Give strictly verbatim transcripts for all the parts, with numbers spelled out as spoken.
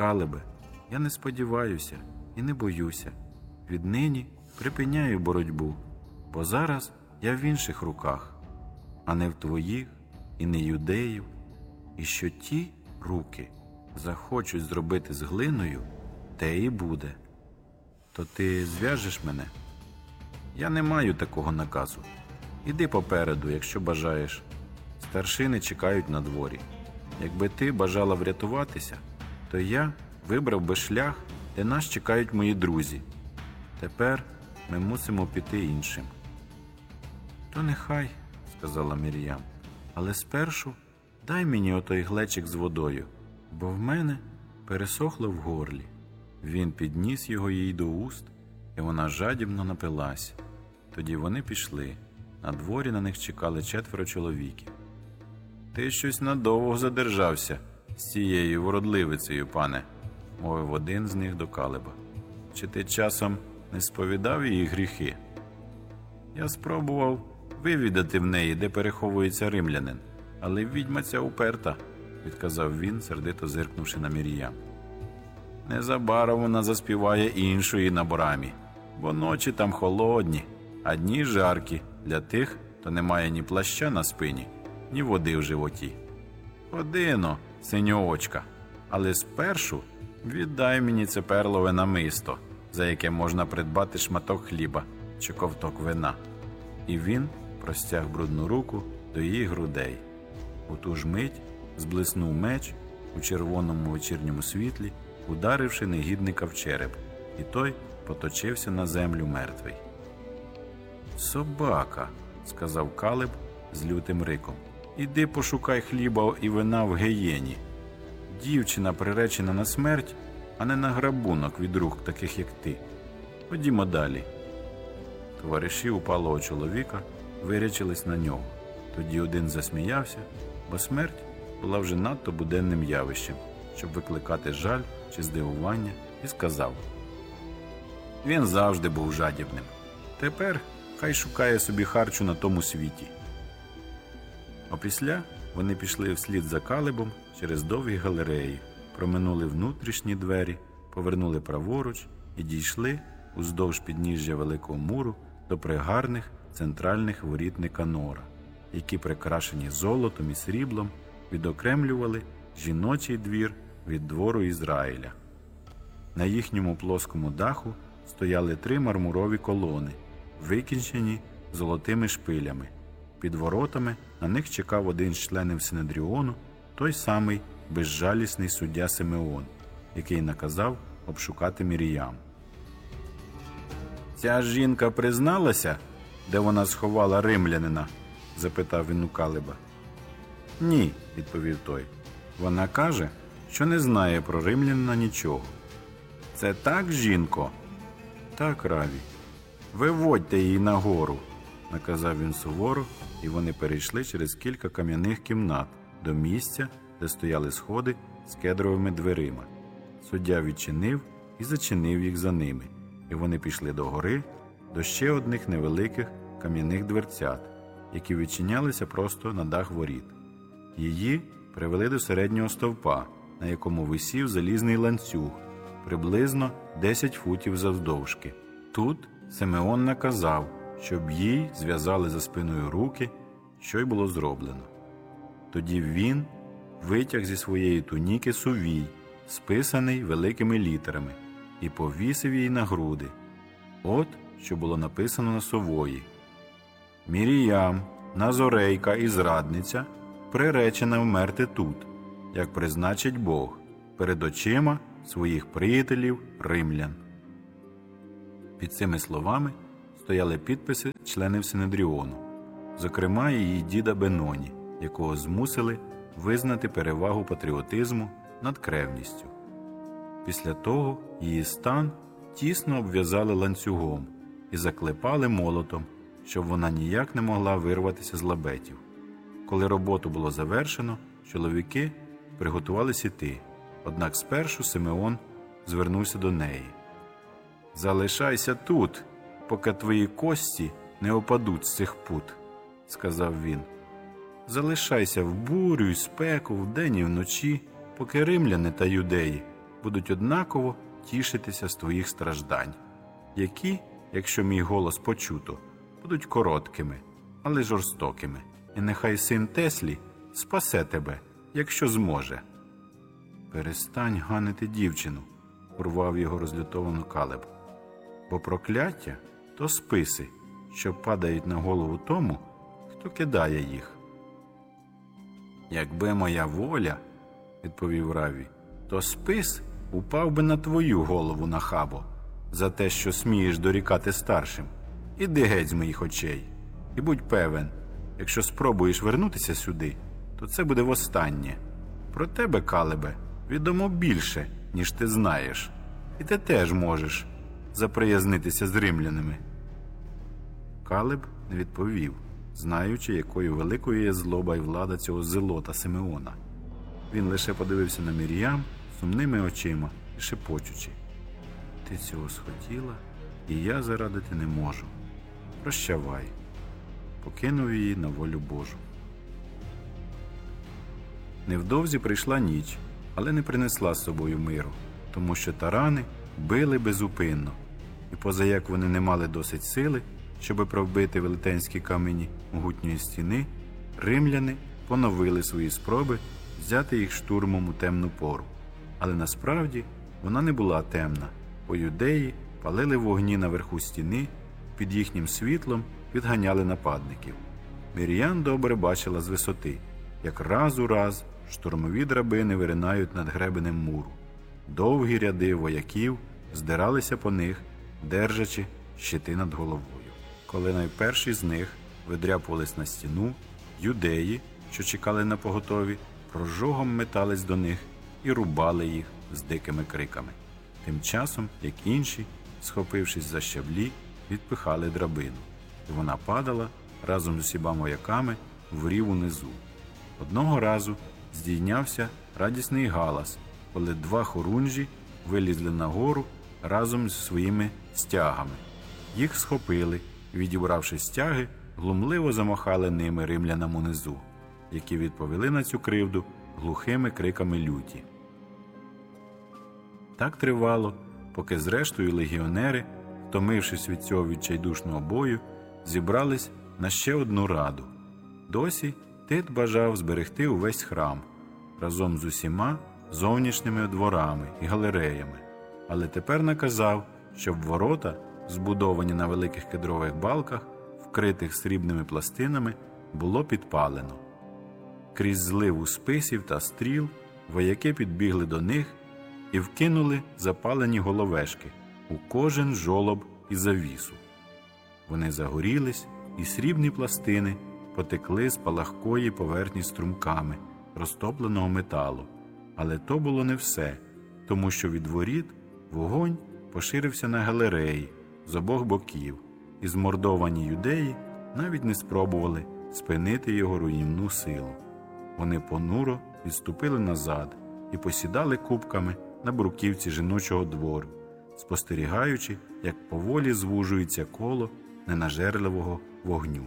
Калебе, я не сподіваюся і не боюся. Віднині припиняю боротьбу, бо зараз я в інших руках, а не в твоїх і не юдеїв. І що ті руки захочуть зробити з глиною, те і буде. То ти зв'яжеш мене? Я не маю такого наказу. Іди попереду, якщо бажаєш. Старшини чекають на дворі. Якби ти бажала врятуватися, то я вибрав би шлях, де нас чекають мої друзі. Тепер ми мусимо піти іншим. То нехай, сказала Мір'ям, але спершу дай мені отой глечик з водою, бо в мене пересохло в горлі. Він підніс його їй до уст, і вона жадібно напилась. Тоді вони пішли. На дворі на них чекали четверо чоловіків. «Ти щось надовго задержався з цією вродливицею, пане», – мовив один з них до Калеба. «Чи ти часом не сповідав її гріхи?» «Я спробував вивідати в неї, де переховується римлянин, але відьма ця уперта», – відказав він, сердито зиркнувши на Мір'ям. «Незабаром вона заспіває іншої на брамі, бо ночі там холодні, а дні жаркі для тих, хто не має ні плаща на спині, ні води в животі. Ходино, синьоочка, але спершу віддай мені це перлове намисто, за яке можна придбати шматок хліба чи ковток вина». І він простяг брудну руку до її грудей. У ту ж мить зблиснув меч у червоному вечірньому світлі, ударивши негідника в череп, і той поточився на землю мертвий. «Собака», – сказав Калеб з лютим риком, – «іди пошукай хліба і вина в гієні. Дівчина приречена на смерть, а не на грабунок від рук таких, як ти. Ходімо далі». Товариші упалого чоловіка вирячились на нього. Тоді один засміявся, бо смерть була вже надто буденним явищем, щоб викликати жаль чи здивування, і сказав: «Він завжди був жадібним. Тепер хай шукає собі харчу на тому світі». Опісля вони пішли вслід за Калебом через довгі галереї, проминули внутрішні двері, повернули праворуч і дійшли уздовж підніжжя Великого муру до пригарних центральних воріт Никанора, які, прикрашені золотом і сріблом, відокремлювали жіночий двір від двору Ізраїля. На їхньому плоскому даху стояли три мармурові колони, викінчені золотими шпилями. Під воротами на них чекав один з членів Синедріону, той самий безжалісний суддя Симеон, який наказав обшукати Мір'ям. «Ця жінка призналася, де вона сховала римлянина?» – запитав він у Калеба. «Ні», – відповів той. «Вона каже, що не знає про римлянина нічого». «Це так, жінко?» «Так, раві». «Виводьте її нагору», – наказав він суворо, і вони перейшли через кілька кам'яних кімнат до місця, де стояли сходи з кедровими дверима. Суддя відчинив і зачинив їх за ними, і вони пішли до гори, до ще одних невеликих кам'яних дверцят, які відчинялися просто на дах воріт. Її привели до середнього стовпа, на якому висів залізний ланцюг, приблизно десять футів завдовжки. Тут Симеон наказав, щоб їй зв'язали за спиною руки, що й було зроблено. Тоді він витяг зі своєї туніки сувій, списаний великими літерами, і повісив її на груди. От що було написано на сувої: «Мір'ям, назорейка і зрадниця, приречена вмерти тут, як призначить Бог, перед очима своїх приятелів римлян». Під цими словами стояли підписи членів Синедріону, зокрема її діда Беноні, якого змусили визнати перевагу патріотизму над кревністю. Після того її стан тісно обв'язали ланцюгом і заклепали молотом, щоб вона ніяк не могла вирватися з лабетів. Коли роботу було завершено, чоловіки приготувалися йти, однак спершу Симеон звернувся до неї. «Залишайся тут, поки твої кості не опадуть з цих пут», – сказав він. «Залишайся в бурю й спеку вдень і вночі, поки римляни та юдеї будуть однаково тішитися з твоїх страждань, які, якщо мій голос почуто, будуть короткими, але жорстокими. І нехай син Теслі спасе тебе, якщо зможе. Перестань ганити дівчину, урвав його розлютовано Калеб. Бо прокляття – то списи, що падають на голову тому, хто кидає їх. Якби моя воля, відповів Равві, то спис упав би на твою голову, нахабо, за те, що смієш дорікати старшим. Іди геть з моїх очей. І будь певен, якщо спробуєш вернутися сюди, то це буде востаннє. Про тебе, Калебе, відомо більше, ніж ти знаєш. І ти теж можеш заприязнитися з римлянами. Калеб не відповів, знаючи, якою великою є злоба і влада цього зелота Симеона. Він лише подивився на Мір'ям сумними очима і шепочучи: «Ти цього схотіла, і я зарадити не можу. Прощавай». Покинув її на волю Божу. Невдовзі прийшла ніч, але не принесла з собою миру, тому що тарани били безупинно, і позаяк вони не мали досить сили, щоби пробити велетенські камені могутньої стіни, римляни поновили свої спроби взяти їх штурмом у темну пору. Але насправді вона не була темна, бо юдеї палили вогні наверху стіни, під їхнім світлом відганяли нападників. Мір'ям добре бачила з висоти, як раз у раз штурмові драбини виринають над гребенем муру. Довгі ряди вояків здиралися по них, держачи щити над головою. Коли найперші з них видряпувались на стіну, юдеї, що чекали на поготові, прожогом метались до них і рубали їх з дикими криками. Тим часом, як інші, схопившись за щаблі, відпихали драбину, і вона падала разом з усіма вояками в рів унизу. Одного разу здійнявся радісний галас, коли два хорунжі вилізли на гору разом з своїми стягами. Їх схопили і, відібравши стяги, глумливо замахали ними римлянам унизу, які відповіли на цю кривду глухими криками люті. Так тривало, поки зрештою легіонери, втомившись від цього відчайдушного бою, зібрались на ще одну раду. Досі Тит бажав зберегти увесь храм разом з усіма зовнішніми дворами і галереями, але тепер наказав, щоб ворота, збудовані на великих кедрових балках, вкритих срібними пластинами, було підпалено. Крізь зливу списів та стріл вояки підбігли до них і вкинули запалені головешки у кожен жолоб і завісу. Вони загорілись, і срібні пластини потекли з палахкої поверхні струмками розтопленого металу. Але то було не все, тому що від воріт вогонь поширився на галереї з обох боків, і змордовані юдеї навіть не спробували спинити його руйнівну силу. Вони понуро відступили назад і посідали купками на бруківці жіночого двору, спостерігаючи, як поволі звужується коло ненажерливого вогню.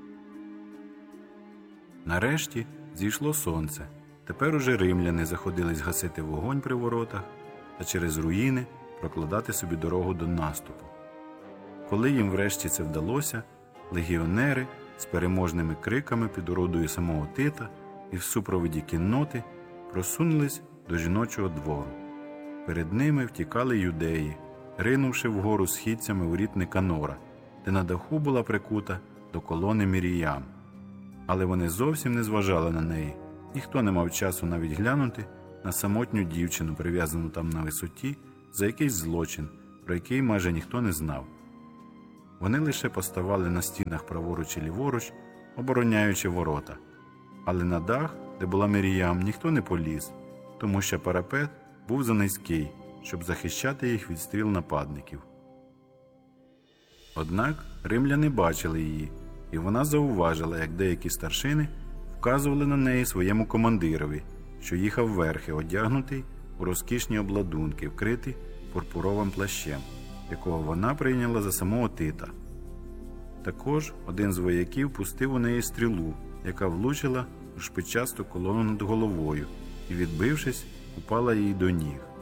Нарешті зійшло сонце. Тепер уже римляни заходились гасити вогонь при воротах та через руїни прокладати собі дорогу до наступу. Коли їм врешті це вдалося, легіонери з переможними криками під орудою самого Тита і в супроводі кінноти просунулись до жіночого двору. Перед ними втікали юдеї, ринувши вгору східцями у рід Никанора, де на даху була прикута до колони Мір'ям. Але вони зовсім не зважали на неї. Ніхто не мав часу навіть глянути на самотню дівчину, прив'язану там на висоті, за якийсь злочин, про який майже ніхто не знав. Вони лише поставали на стінах праворуч і ліворуч, обороняючи ворота. Але на дах, де була Мір'ям, ніхто не поліз, тому що парапет був занизький, щоб захищати їх від стріл нападників. Однак римляни бачили її, і вона зауважила, як деякі старшини вказували на неї своєму командирові, що їхав верхи, одягнутий у розкішні обладунки, вкритий пурпуровим плащем, якого вона прийняла за самого Тита. Також один з вояків пустив у неї стрілу, яка влучила у шпичасту колону над головою і, відбившись, упала їй до ніг.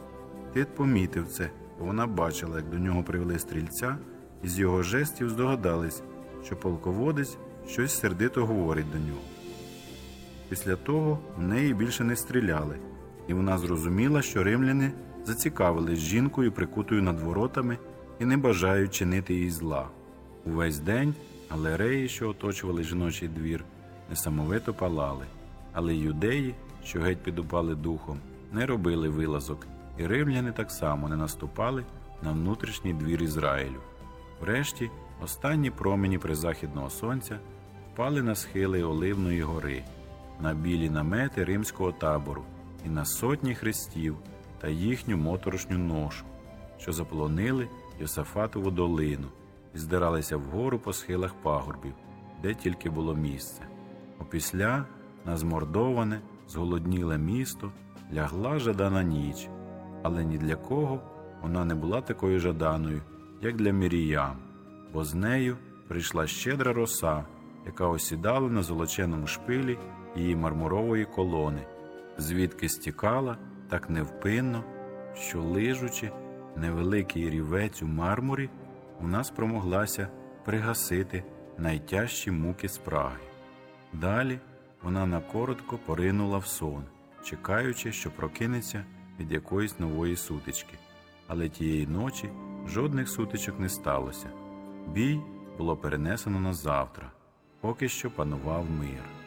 Тит помітив це, бо вона бачила, як до нього привели стрільця, і з його жестів здогадались, що полководець щось сердито говорить до нього. Після того в неї більше не стріляли, і вона зрозуміла, що римляни зацікавились жінкою, прикутою над воротами, і не бажають чинити їй зла. Увесь день галереї, що оточували жіночий двір, несамовито палали, але юдеї, що геть підупали духом, не робили вилазок, і римляни так само не наступали на внутрішній двір Ізраїлю. Врешті останні промені призахідного сонця впали на схили Оливної гори, на білі намети римського табору і на сотні хрестів та їхню моторошню ношу, що заполонили Йосафатову долину і здиралися вгору по схилах пагорбів, де тільки було місце. Опісля на змордоване, зголодніле місто лягла жадана ніч, але ні для кого вона не була такою жаданою, як для Міріям, бо з нею прийшла щедра роса, яка осідала на золоченому шпилі її мармурової колони, звідки стікала так невпинно, що, лижучи невеликий рівець у мармурі, вона спромоглася пригасити найтяжчі муки спраги. Далі вона накоротко поринула в сон, чекаючи, що прокинеться від якоїсь нової сутички. Але тієї ночі жодних сутичок не сталося. Бій було перенесено на завтра, поки що панував мир.